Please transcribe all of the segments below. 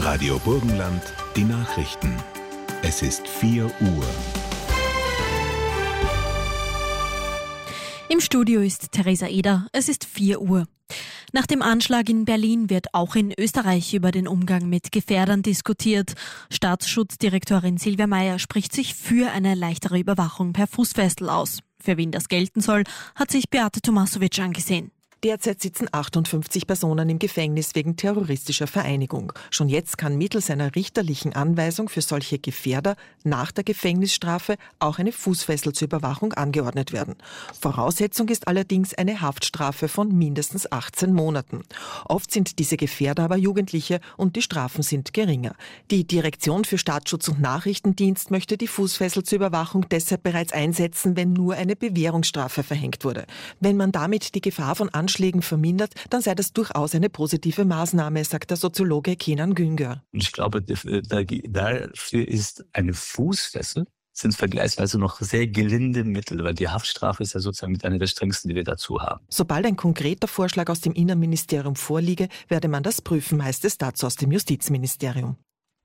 Radio Burgenland, die Nachrichten. Es ist 4 Uhr. Im Studio ist Theresa Eder. Es ist 4 Uhr. Nach dem Anschlag in Berlin wird auch in Österreich über den Umgang mit Gefährdern diskutiert. Staatsschutzdirektorin Silvia Meyer spricht sich für eine leichtere Überwachung per Fußfessel aus. Für wen das gelten soll, hat sich Beate Tomasovic angesehen. Derzeit sitzen 58 Personen im Gefängnis wegen terroristischer Vereinigung. Schon jetzt kann mittels einer richterlichen Anweisung für solche Gefährder nach der Gefängnisstrafe auch eine Fußfessel zur Überwachung angeordnet werden. Voraussetzung ist allerdings eine Haftstrafe von mindestens 18 Monaten. Oft sind diese Gefährder aber Jugendliche und die Strafen sind geringer. Die Direktion für Staatsschutz und Nachrichtendienst möchte die Fußfessel zur Überwachung deshalb bereits einsetzen, wenn nur eine Bewährungsstrafe verhängt wurde. Wenn man damit die Gefahr von Anschlägen vermindert, dann sei das durchaus eine positive Maßnahme, sagt der Soziologe Kenan Güngör. Ich glaube, dafür ist eine Fußfessel sind vergleichsweise noch sehr gelinde Mittel, weil die Haftstrafe ist ja sozusagen mit einer der strengsten, die wir dazu haben. Sobald ein konkreter Vorschlag aus dem Innenministerium vorliege, werde man das prüfen, heißt es dazu aus dem Justizministerium.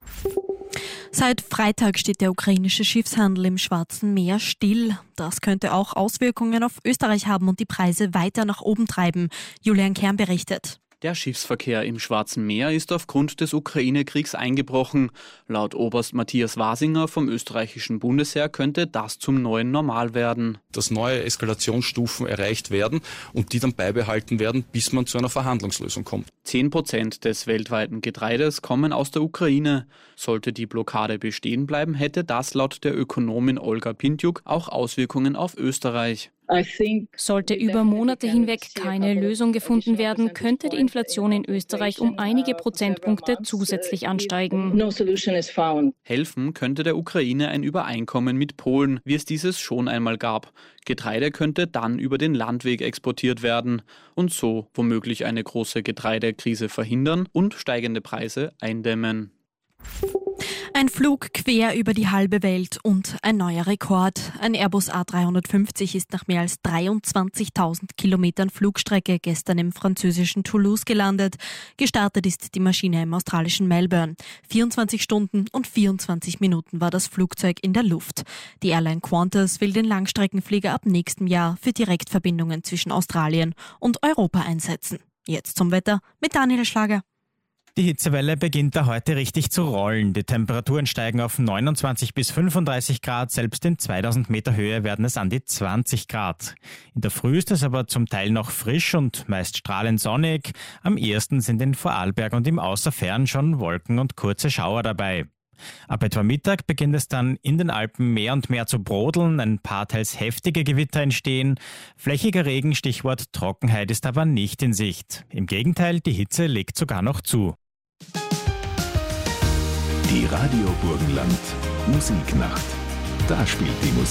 Seit Freitag steht der ukrainische Schiffshandel im Schwarzen Meer still. Das könnte auch Auswirkungen auf Österreich haben und die Preise weiter nach oben treiben. Julian Kern berichtet. Der Schiffsverkehr im Schwarzen Meer ist aufgrund des Ukraine-Kriegs eingebrochen. Laut Oberst Matthias Wasinger vom österreichischen Bundesheer könnte das zum neuen Normal werden. Dass neue Eskalationsstufen erreicht werden und die dann beibehalten werden, bis man zu einer Verhandlungslösung kommt. 10% des weltweiten Getreides kommen aus der Ukraine. Sollte die Blockade bestehen bleiben, hätte das laut der Ökonomin Olga Pintjuk auch Auswirkungen auf Österreich. Sollte über Monate hinweg keine Lösung gefunden werden, könnte die Inflation in Österreich um einige Prozentpunkte zusätzlich ansteigen. Helfen könnte der Ukraine ein Übereinkommen mit Polen, wie es dieses schon einmal gab. Getreide könnte dann über den Landweg exportiert werden und so womöglich eine große Getreidekrise verhindern und steigende Preise eindämmen. Ein Flug quer über die halbe Welt und ein neuer Rekord. Ein Airbus A350 ist nach mehr als 23.000 Kilometern Flugstrecke gestern im französischen Toulouse gelandet. Gestartet ist die Maschine im australischen Melbourne. 24 Stunden und 24 Minuten war das Flugzeug in der Luft. Die Airline Qantas will den Langstreckenflieger ab nächstem Jahr für Direktverbindungen zwischen Australien und Europa einsetzen. Jetzt zum Wetter mit Daniel Schlager. Die Hitzewelle beginnt da heute richtig zu rollen. Die Temperaturen steigen auf 29 bis 35 Grad, selbst in 2000 Meter Höhe werden es an die 20 Grad. In der Früh ist es aber zum Teil noch frisch und meist strahlend sonnig. Am ehesten sind in Vorarlberg und im Außerfern schon Wolken und kurze Schauer dabei. Ab etwa Mittag beginnt es dann in den Alpen mehr und mehr zu brodeln, ein paar teils heftige Gewitter entstehen. Flächiger Regen, Stichwort Trockenheit, ist aber nicht in Sicht. Im Gegenteil, die Hitze legt sogar noch zu. Die Radio Burgenland Musiknacht. Da spielt die Musik.